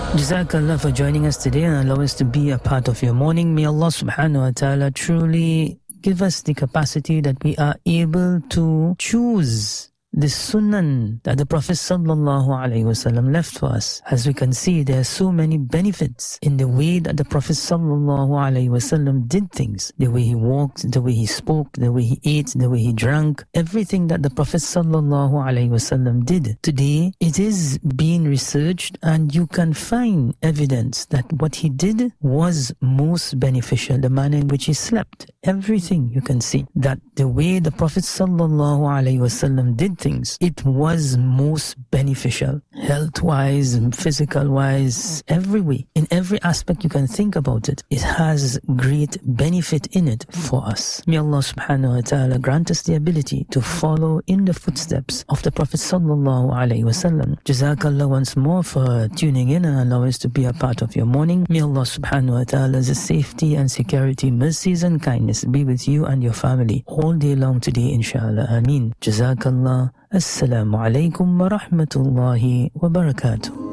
Jazakallah for joining us today and allow us to be a part of your morning. May Allah subhanahu wa ta'ala truly give us the capacity that we are able to choose the sunan that the Prophet sallallahu alaihi wasallam left for us. As we can see, there are so many benefits in the way that the Prophet sallallahu alaihi wasallam did things. The way he walked, the way he spoke, the way he ate, the way he drank. Everything that the Prophet sallallahu alaihi wasallam did. Today, it is being researched and you can find evidence that what he did was most beneficial. The manner in which he slept. Everything you can see. That the way the Prophet sallallahu alaihi wasallam did things, it was most beneficial, health-wise, physical-wise, every way. In every aspect you can think about it, it has great benefit in it for us. May Allah subhanahu wa ta'ala grant us the ability to follow in the footsteps of the Prophet sallallahu alaihi wasallam. Jazakallah once more for tuning in and allow us to be a part of your morning. May Allah subhanahu wa ta'ala's safety and security, mercies and kindness be with you and your family all day long today, inshallah. Ameen. Jazakallah. Assalamu alaikum wa rahmatullahi wa barakatuh.